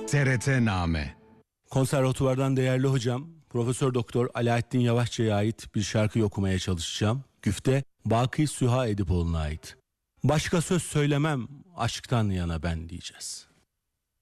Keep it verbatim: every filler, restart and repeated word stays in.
T R T Name. Konservatuvardan değerli hocam Profesör Doktor Alaaddin Yavaşçı'ya ait bir şarkıyı okumaya çalışacağım. Güfte Baki Süha Edipoğlu'na ait. Başka söz söylemem aşktan yana ben diyeceğiz.